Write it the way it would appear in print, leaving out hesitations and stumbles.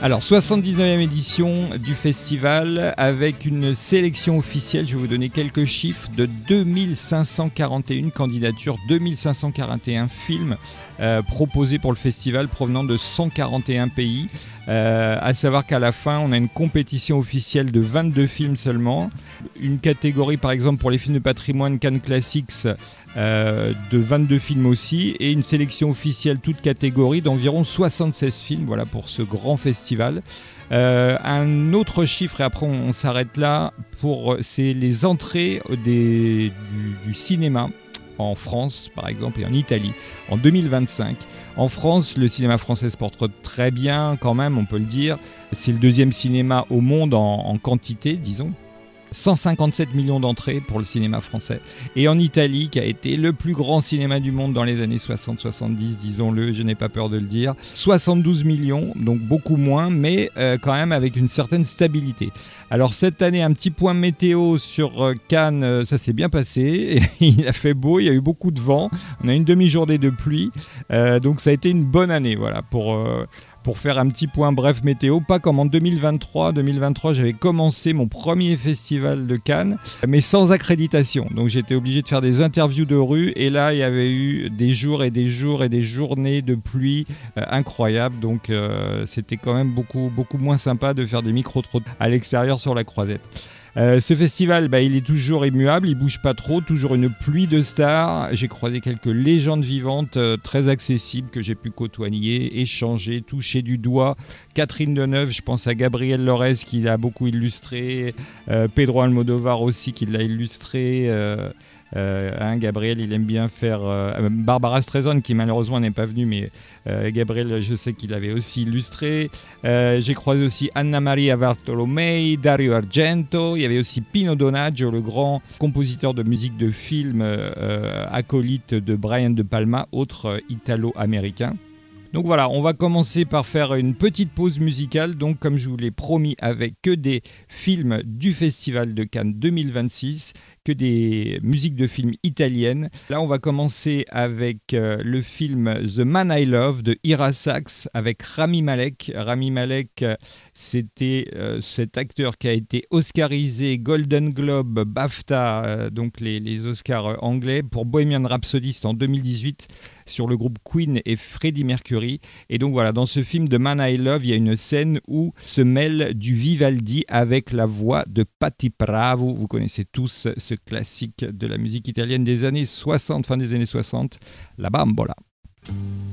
Alors, 79e édition du festival avec une sélection officielle, je vais vous donner quelques chiffres, de 2541 candidatures, 2541 films proposés pour le festival provenant de 141 pays. À savoir qu'à la fin, on a une compétition officielle de 22 films seulement. Une catégorie, par exemple, pour les films de patrimoine Cannes Classics, de 22 films aussi, et une sélection officielle toute catégorie d'environ 76 films, voilà, pour ce grand festival. Un autre chiffre, et après on s'arrête là, c'est les entrées du cinéma en France, par exemple, et en Italie, en 2025. En France, le cinéma français se porte très bien, quand même, on peut le dire. C'est le deuxième cinéma au monde en quantité, disons. 157 millions d'entrées pour le cinéma français. Et en Italie, qui a été le plus grand cinéma du monde dans les années 60-70, disons-le, je n'ai pas peur de le dire, 72 millions, donc beaucoup moins, mais quand même avec une certaine stabilité. Alors cette année, un petit point météo sur Cannes, ça s'est bien passé, il a fait beau, il y a eu beaucoup de vent, on a une demi-journée de pluie, donc ça a été une bonne année, voilà, pour faire un petit point bref météo, pas comme en 2023. 2023, j'avais commencé mon premier festival de Cannes, mais sans accréditation. Donc j'étais obligé de faire des interviews de rue. Et là, il y avait eu des jours et des jours et des journées de pluie incroyables. Donc c'était quand même beaucoup moins sympa de faire des micro-trottoirs à l'extérieur sur la Croisette. Ce festival, il est toujours immuable, il bouge pas trop, toujours une pluie de stars. J'ai croisé quelques légendes vivantes très accessibles que j'ai pu côtoyer, échanger, toucher du doigt. Catherine Deneuve, je pense à Gabriel Lorez qui l'a beaucoup illustré, Pedro Almodovar aussi qui l'a illustré. Gabriel, il aime bien faire Barbara Streisand qui malheureusement n'est pas venue, mais Gabriel, je sais qu'il avait aussi illustré. J'ai croisé aussi Anna Maria Bartolomei, Dario Argento. Il y avait aussi Pino Donaggio, le grand compositeur de musique de film, acolyte de Brian De Palma, autre italo-américain. Donc voilà, on va commencer par faire une petite pause musicale, donc comme je vous l'ai promis, avec que des films du Festival de Cannes 2026, que des musiques de films italiennes. Là, on va commencer avec le film The Man I Love de Ira Sachs avec Rami Malek. Rami Malek, c'était cet acteur qui a été oscarisé, Golden Globe, BAFTA, donc les Oscars anglais, pour Bohemian Rhapsody en 2018, sur le groupe Queen et Freddie Mercury. Et donc voilà, dans ce film de Man I Love, il y a une scène où se mêle du Vivaldi avec la voix de Patti Bravo. Vous connaissez tous ce classique de la musique italienne des années 60, fin des années 60, La Bambola.